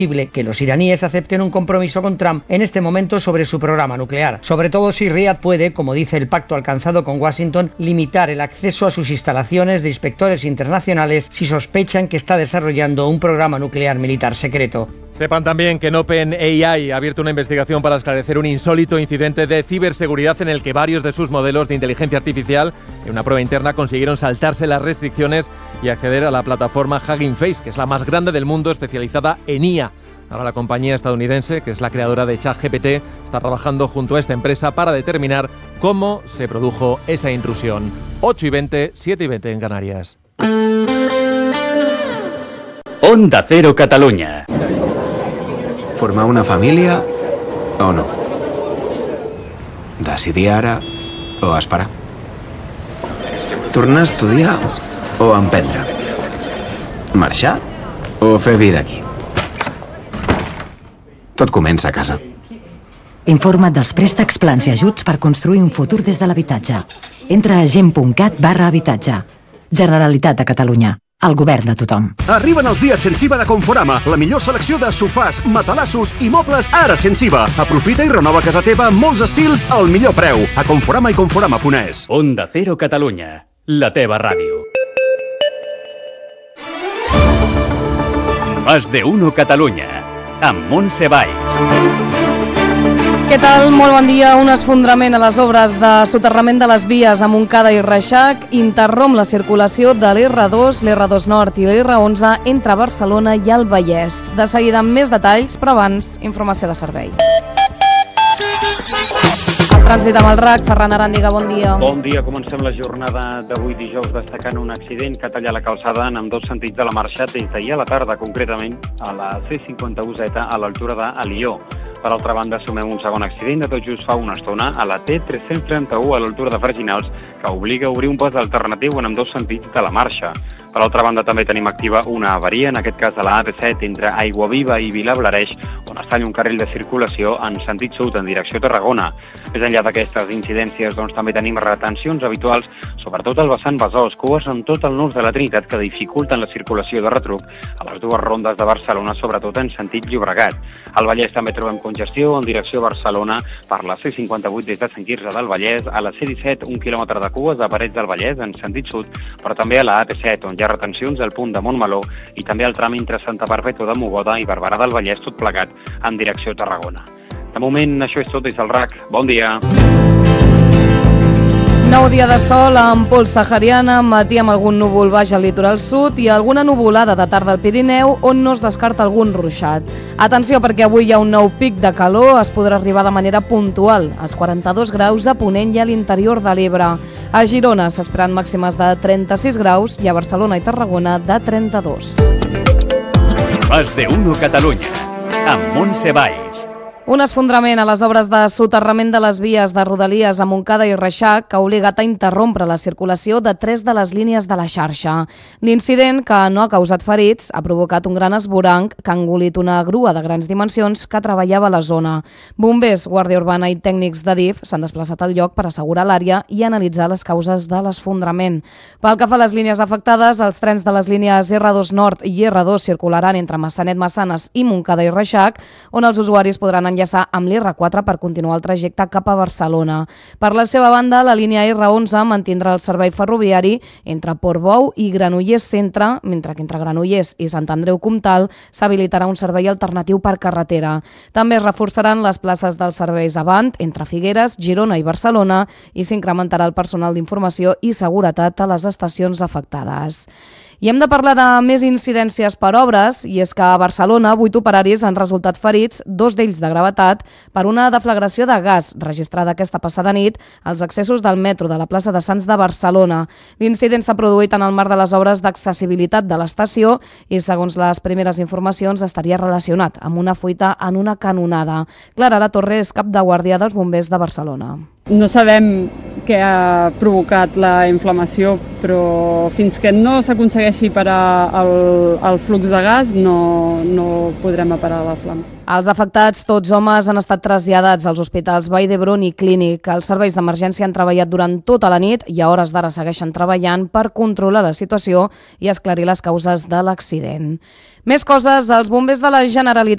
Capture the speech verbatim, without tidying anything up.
que los iraníes acepten un compromiso con Trump en este momento sobre su programa nuclear, sobre todo si Riad puede, como dice el pacto alcanzado con Washington, limitar el acceso a sus instalaciones de inspectores internacionales si sospechan que está desarrollando un programa nuclear militar secreto. Sepan también que OpenAI ha abierto una investigación para esclarecer un insólito incidente de ciberseguridad en el que varios de sus modelos de inteligencia artificial, en una prueba interna, consiguieron saltarse las restricciones y acceder a la plataforma Hugging Face, que es la más grande del mundo especializada en I A. Ahora la compañía estadounidense, que es la creadora de ChatGPT, está trabajando junto a esta empresa para determinar cómo se produjo esa intrusión. ocho y veinte, siete y veinte en Canarias. Onda Cero Catalunya. Formar una família o no? Decidir ara o esperar? Tornar a estudiar o emprendre? Marxar o fer vida aquí? Tot comença a casa. Informa't dels préstecs, plans i ajuts per construir un futur des de l'habitatge. Entra a gent.cat barra habitatge. Generalitat de Catalunya. El govern de tothom. Arriben els dies Sensiva de Conforama, la millor selecció de sofàs, matalassos i mobles ara Sensiva. Aprofita i renova casa teva amb molts estils al millor preu. A Conforama i Conforama punt es. Onda Cero Catalunya, la teva ràdio. Más de uno Catalunya, amb Montse Valls. Què tal? Molt bon dia. Un esfondrament a les obres de soterrament de les vies a Montcada i Reixac interromp la circulació de l'R dos, l'R dos Nord i l'R onze entre Barcelona i el Vallès. De seguida amb més detalls, però abans, informació de servei. El trànsit amb el R A C, Ferran Aràndiga, bon dia. Bon dia, comencem la jornada d'avui dijous destacant un accident que talla la calçada en ambdós sentits de la marxa des d'ahir a la tarda, concretament a la C cinquanta-u Z a l'altura d'Alió. Per altra banda, sumem un segon accident de tot just fa una estona a la T tres-cents trenta-u a l'altura de Freginals, que obliga a obrir un pas alternatiu en ambdós sentits de la marxa. Per altra banda, també tenim activa una avaria, en aquest cas a la A P set, entre Aiguaviva i Vilablareix, on es talla un carril de circulació en sentit sud, en direcció a Tarragona. Més enllà d'aquestes incidències, doncs, també tenim retencions habituals, sobretot al vessant Besòs, cues en tot el nus de la Trinitat que dificulten la circulació de retruc a les dues rondes de Barcelona, sobretot en sentit Llobregat. Al Vallès també trobem congestió en direcció a Barcelona per la C cinquanta-vuit des de Sant Quirze del Vallès, a la C disset un quilòmetre de cues a Parets del Vallès en sentit sud, però també a la A P set, on hi ha retencions al punt de Montmeló i també al tram entre Santa Perpètua de Mogoda i Barberà del Vallès, tot plegat en direcció a Tarragona. De moment, això és tot des del R A C. Bon dia. Nou dia de sol amb pols sahariana, matí amb algun núvol baix al litoral sud i alguna nuvolada de tarda al Pirineu on no es descarta algun ruixat. Atenció perquè avui hi ha un nou pic de calor, es podrà arribar de manera puntual als quaranta-dos graus a Ponent i a l'interior de l'Ebre. A Girona s'esperen màximes de trenta-sis graus i a Barcelona i Tarragona de trenta-dos. Más de uno Catalunya, amb Montse Valls. Un esfondrament a les obres de soterrament de les vies de Rodalies a Montcada i Reixac que ha obligat a interrompre la circulació de tres de les línies de la xarxa. L'incident, que no ha causat ferits, ha provocat un gran esvoranc que ha engolit una grua de grans dimensions que treballava a la zona. Bombers, Guàrdia Urbana i tècnics de D I F s'han desplaçat al lloc per assegurar l'àrea i analitzar les causes de l'esfondrament. Pel que fa a les línies afectades, els trens de les línies R dos Nord i R dos circularan entre Massanet, Massanes i Montcada i Reixac, on els usuaris podran enllaçar amb l'R quatre per continuar el trajecte cap a Barcelona. Per la seva banda, la línia R onze mantindrà el servei ferroviari entre Portbou i Granollers Centre, mentre que entre Granollers i Sant Andreu Comtal s'habilitarà un servei alternatiu per carretera. També es reforçaran les places dels serveis Avant entre Figueres, Girona i Barcelona i s'incrementarà el personal d'informació i seguretat a les estacions afectades. I hem de parlar de més incidències per obres, i és que a Barcelona vuit operaris han resultat ferits, dos d'ells de gravetat, per una deflagració de gas registrada aquesta passada nit als accessos del metro de la plaça de Sants de Barcelona. L'incident s'ha produït en el marc de les obres d'accessibilitat de l'estació i, segons les primeres informacions, estaria relacionat amb una fuita en una canonada. Clara Latorre és cap de guàrdia dels bombers de Barcelona. No sabem què ha provocat la inflamació, però fins que no s'aconsegueixi parar el, el flux de gas no, no podrem parar la flama. Els afectats, tots homes, han estat traslladats als hospitals Vall d'Hebron i Clínic. Els serveis d'emergència han treballat durant tota la nit i a hores d'ara segueixen treballant per controlar la situació i esclarir les causes de l'accident. Més coses, els bombers de la Generalitat